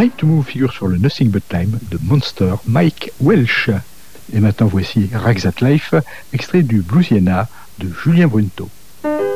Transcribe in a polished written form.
Time to Move figure sur le Nothing But Time de Monster Mike Welch. Et maintenant voici Rags at Life, extrait du Bluesiana de Julien Brunto.